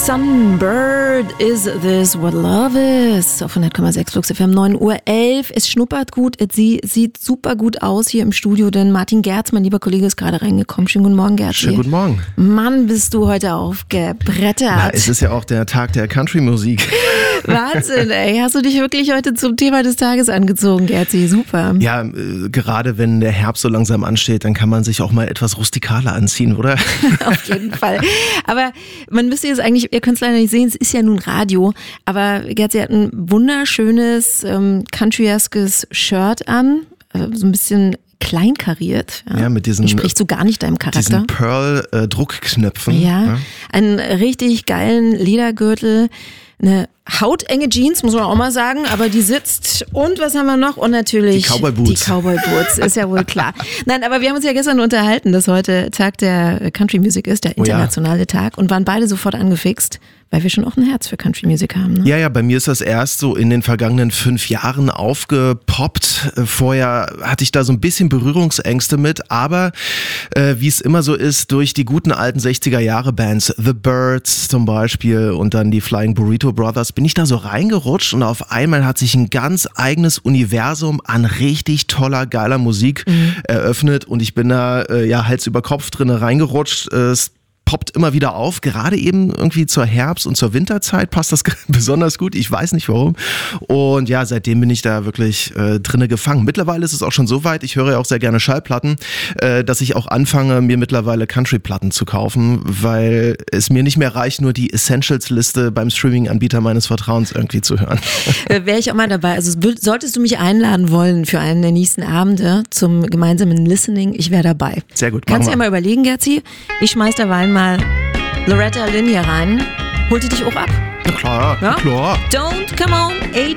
Sunbird, is this what love is? Auf 100,6 Flux FM, 9:11 Uhr. Es schnuppert gut, sie sieht super gut aus hier im Studio, denn Martin Gerz, mein lieber Kollege, ist gerade reingekommen. Schönen guten Morgen, Gerz. Schönen guten Morgen. Mann, bist du heute aufgebrettert. Na, es ist ja auch der Tag der Country-Musik. Wahnsinn, ey. Hast du dich wirklich heute zum Thema des Tages angezogen, Gerzi? Super. Ja, gerade wenn der Herbst so langsam ansteht, dann kann man sich auch mal etwas rustikaler anziehen, oder? Auf jeden Fall. Aber man müsste jetzt eigentlich, ihr könnt es leider nicht sehen, es ist ja nun Radio, aber Gerzi hat ein wunderschönes countryeskes Shirt an, so ein bisschen kleinkariert. Ja, mit diesen, entspricht so gar nicht deinem Charakter. Diesen Pearl-Druckknöpfen. Ja, einen richtig geilen Ledergürtel, eine hautenge Jeans, muss man auch mal sagen, aber die sitzt. Und was haben wir noch? Und natürlich die Cowboy Boots. Die Cowboy Boots, ist ja wohl klar. Nein, aber wir haben uns ja gestern unterhalten, dass heute Tag der Country Music ist, der internationale Tag, und waren beide sofort angefixt, weil wir schon auch ein Herz für Country Music haben. Ne? Ja, bei mir ist das erst so in den vergangenen 5 Jahren aufgepoppt. Vorher hatte ich da so ein bisschen Berührungsängste mit, aber wie es immer so ist, durch die guten alten 60er-Jahre-Bands, The Byrds zum Beispiel und dann die Flying Burrito Brothers, bin ich da so reingerutscht und auf einmal hat sich ein ganz eigenes Universum an richtig toller, geiler Musik eröffnet und ich bin da Hals über Kopf drin reingerutscht. Es poppt immer wieder auf, gerade eben irgendwie zur Herbst- und zur Winterzeit passt das besonders gut, ich weiß nicht warum. Und ja, seitdem bin ich da wirklich drinne gefangen. Mittlerweile ist es auch schon so weit, ich höre ja auch sehr gerne Schallplatten, dass ich auch anfange, mir mittlerweile Country-Platten zu kaufen, weil es mir nicht mehr reicht, nur die Essentials-Liste beim Streaming-Anbieter meines Vertrauens irgendwie zu hören. Wäre ich auch mal dabei. Also solltest du mich einladen wollen für einen der nächsten Abende zum gemeinsamen Listening, ich wäre dabei. Sehr gut. Kannst du ja mal überlegen, Gerzi, ich schmeiß derweil mal Loretta Lynn hier rein. Holt die dich auch ab? Na klar, ja? klar. Don't come on, 8